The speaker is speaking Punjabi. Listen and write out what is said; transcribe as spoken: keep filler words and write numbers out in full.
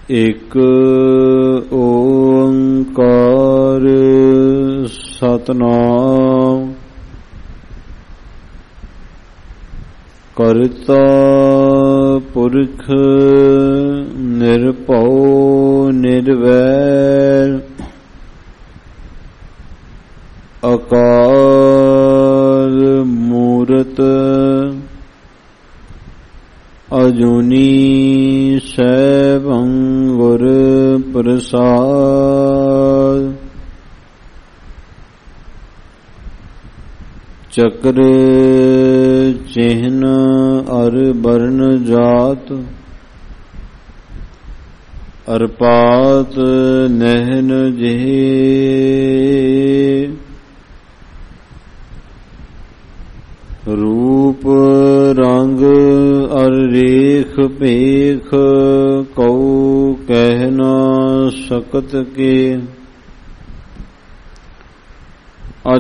ਇਕ ਓੰਕਾਰ ਸਤਿਨਾਮ ਕਰਤਾ ਪੁਰਖ ਨਿਰਭਉ ਨਿਰਵੈਰ ਅਕਾਲ ਮੂਰਤ ਅਜੂਨੀ ਸੈਭੰ ਗੁਰ ਪ੍ਰਸਾਦ ਚਕਰ ਚਿਹਨ ਅਰ ਬਰਨ ਜਾਤ ਅਰਪਾਤ ਨਹਿਨ ਜਿਹੇ ਰੂਪ ਰੰਗ ਅਰ ਰੇਖ ਭੇਖ ਕਉ ਕਹਿ ਨਾ ਸਕਤ ਕੇ